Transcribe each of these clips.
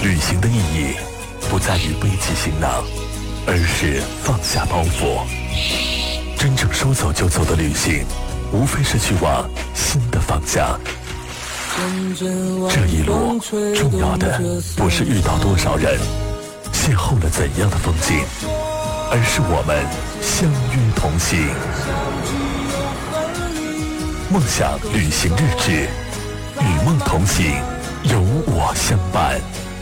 旅行的意义不在于背起行囊，而是放下包袱。真正说走就走的旅行，无非是去往新的方向。这一路重要的不是遇到多少人，邂逅了怎样的风景，而是我们相约同行。梦想旅行日志，与梦同行，有我相伴。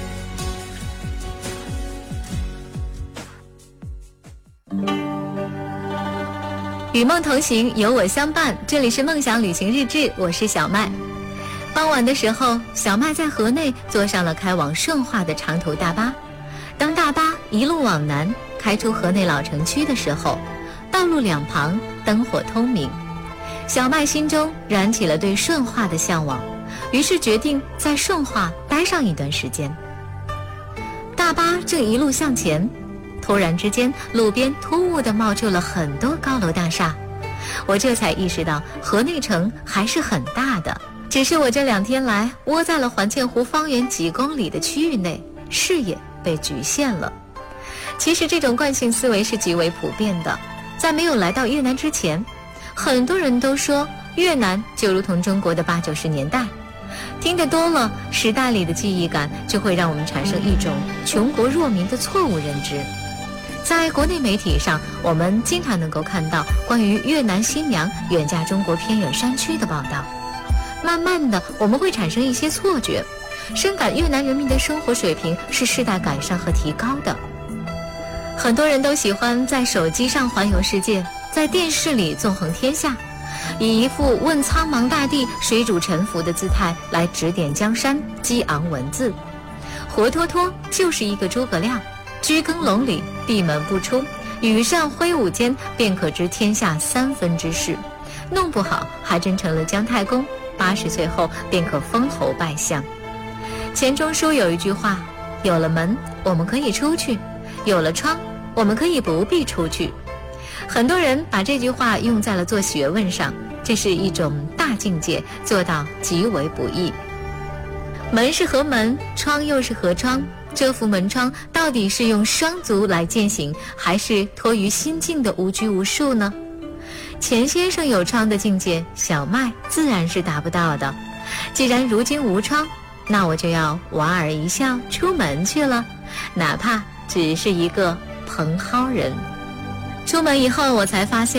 与梦同行，有我相伴。这里是梦想旅行日志，我是小麦。傍晚的时候，小麦在河内坐上了开往顺化的长途大巴。当大巴一路往南开出河内老城区的时候，道路两旁灯火通明，小麦心中燃起了对顺化的向往，于是决定在顺化待上一段时间。大巴正一路向前，突然之间，路边突兀地冒出了很多高楼大厦，我这才意识到河内城还是很大的，只是我这2天来窝在了环建湖方圆几公里的区域内，视野被局限了。其实这种惯性思维是极为普遍的，在没有来到越南之前，很多人都说越南就如同中国的80、90年代，听得多了，时代里的记忆感就会让我们产生一种穷国弱民的错误认知。在国内媒体上，我们经常能够看到关于越南新娘远嫁中国偏远山区的报道。慢慢的，我们会产生一些错觉，深感越南人民的生活水平是世代改善和提高的。很多人都喜欢在手机上环游世界，在电视里纵横天下，以一副问苍茫大地水主沉浮的姿态来指点江山，激昂文字，活脱脱就是一个诸葛亮，居耕笼里，闭门不出，羽扇挥舞间便可知天下3分之事，弄不好还真成了姜太公，80岁后便可封侯拜相。钱钟书有一句话，有了门我们可以出去，有了窗我们可以不必出去。很多人把这句话用在了做学问上，这是一种大境界，做到极为不易。门是何门，窗又是何窗，这副门窗到底是用双足来践行，还是托于心境的无拘无束呢？钱先生有窗的境界，小麦自然是达不到的。既然如今无窗，那我就要莞尔一笑出门去了，哪怕只是一个蓬蒿人。出门以后，我才发现